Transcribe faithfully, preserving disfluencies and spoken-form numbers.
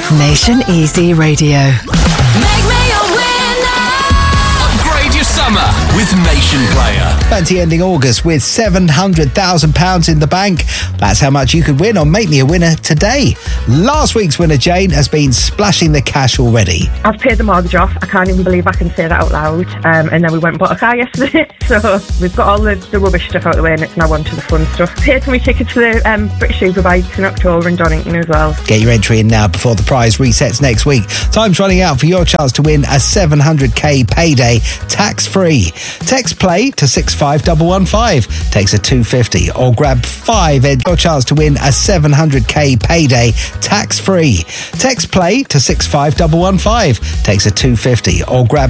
Nation Easy Radio. Make me a winner. Upgrade your summer with Nation Player. Fancy ending August with seven hundred thousand pounds in the bank. That's how much you could win on Make Me a Winner today. Last week's winner, Jane, has been splashing the cash already. I've paid the mortgage off. I can't even believe I can say that out loud. Um, and then we went and bought a car yesterday. So we've got all the, the rubbish stuff out of the way and it's now on to the fun stuff. Paid for my ticket to the um, British Superbikes in October in Donington as well. Get your entry in now before the prize resets next week. Time's running out for your chance to win a seven hundred k payday tax-free. Text play to six five one one five. Takes a two hundred fifty or grab five and your chance to win a seven hundred k payday tax-free. Text play to six five one one five. Takes a two hundred fifty or grab